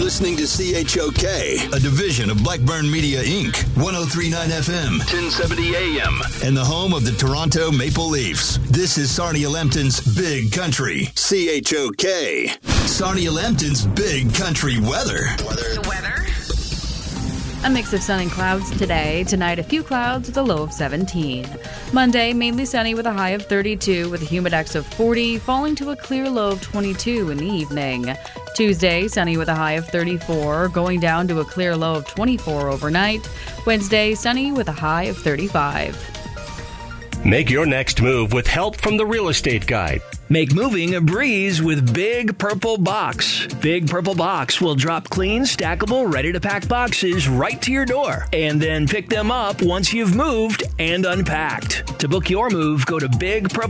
listening to CHOK, a division of Blackburn Media Inc., 103.9 FM, 1070 AM, and the home of the Toronto Maple Leafs. This is Sarnia Lambton's Big Country, CHOK. Sarnia Lambton's Big Country weather. The weather? A mix of sun and clouds today. Tonight, a few clouds with a low of 17. Monday, mainly sunny with a high of 32 with a humidex of 40, falling to a clear low of 22 in the evening. Tuesday, sunny with a high of 34, going down to a clear low of 24 overnight. Wednesday, sunny with a high of 35. Make your next move with help from the Real Estate Guide. Make moving a breeze with Big Purple Box. Big Purple Box will drop clean, stackable, ready-to-pack boxes right to your door and then pick them up once you've moved and unpacked. To book your move, go to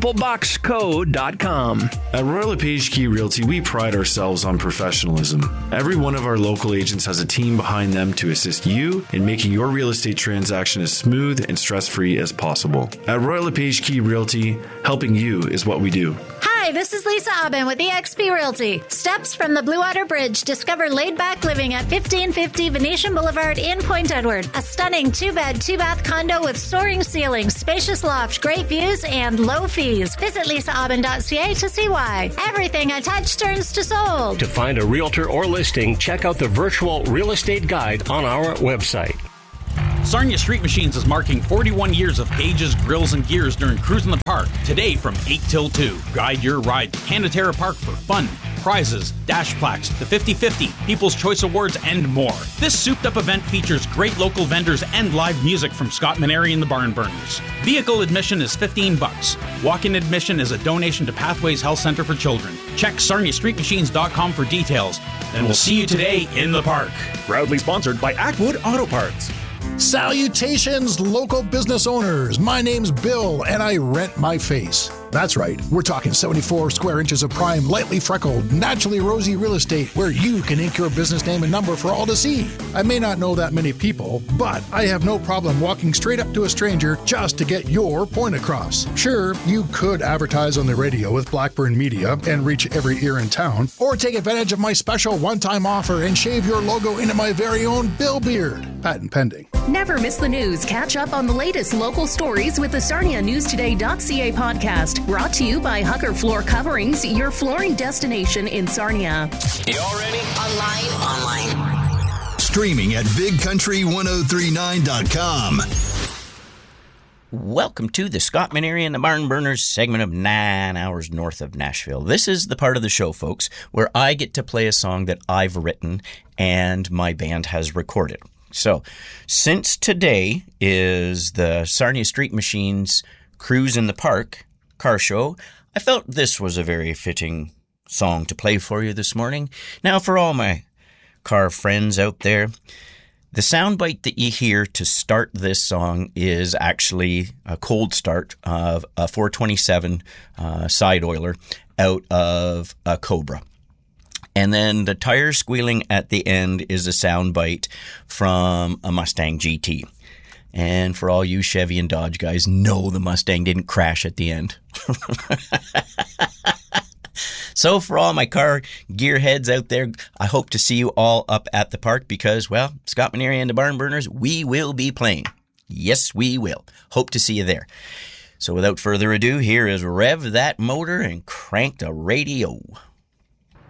bigpurpleboxco.com. At Royal LePage Key Realty, we pride ourselves on professionalism. Every one of our local agents has a team behind them to assist you in making your real estate transaction as smooth and stress-free as possible. At Royal LePage Key Realty, helping you is what we do. Hi, this is Lisa Aubin with eXp Realty. Steps from the Blue Water Bridge, discover laid-back living at 1550 Venetian Boulevard in Point Edward. A stunning 2-bed, 2-bath condo with soaring ceilings, spacious loft, great views, and low fees. Visit lisaaubin.ca to see why. Everything I touch turns to sold. To find a realtor or listing, check out the virtual real estate guide on our website. Sarnia Street Machines is marking 41 years of gauges, grills, and gears during Cruise in the Park. Today from 8 till 2. Guide your ride to Canatera Park for fun, prizes, dash plaques, the 50-50, People's Choice Awards, and more. This souped-up event features great local vendors and live music from Scott Maneri and the Barn Burners. Vehicle admission is $15. Walk-in admission is a donation to Pathways Health Center for Children. Check sarniastreetmachines.com for details. And we'll see you today in the park. Proudly sponsored by Ackwood Auto Parts. Salutations, local business owners. My name's Bill, and I rent my face. That's right, we're talking 74 square inches of prime, lightly freckled, naturally rosy real estate where you can ink your business name and number for all to see. I may not know that many people, but I have no problem walking straight up to a stranger just to get your point across. Sure, you could advertise on the radio with Blackburn Media and reach every ear in town, or take advantage of my special one-time offer and shave your logo into my very own Bill beard. Patent pending. Never miss the news. Catch up on the latest local stories with the SarniaNewsToday.ca podcast. Brought to you by Hucker Floor Coverings, your flooring destination in Sarnia. Y'all ready? Online. Streaming at BigCountry1039.com. Welcome to the Scott Maneri and the Barn Burners segment of 9 hours north of Nashville. This is the part of the show, folks, where I get to play a song that I've written and my band has recorded. So, since today is the Sarnia Street Machines Cruise in the Park car show, I felt this was a very fitting song to play for you this morning. Now, for all my car friends out there, the soundbite that you hear to start this song is actually a cold start of a 427 side oiler out of a Cobra. And then the tire squealing at the end is a soundbite from a Mustang GT. And for all you Chevy and Dodge guys, no, the Mustang didn't crash at the end. So for all my car gearheads out there, I hope to see you all up at the park because, well, Scott Maneri and the Barn Burners, we will be playing. Yes, we will. Hope to see you there. So without further ado, here is Rev That Motor and Crank the Radio.